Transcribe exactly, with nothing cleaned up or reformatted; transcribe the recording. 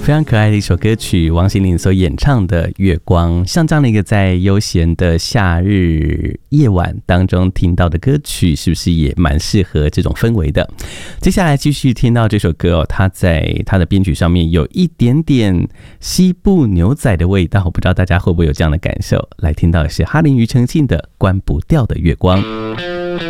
非常可爱的一首歌曲，王心凌所演唱的《月光》，像这样的一个在悠闲的夏日夜晚当中听到的歌曲，是不是也蛮适合这种氛围的？接下来继续听到这首歌哦，它在它的编曲上面有一点点西部牛仔的味道，不知道大家会不会有这样的感受？来听到的是哈林庾澄庆的《关不掉的月光》。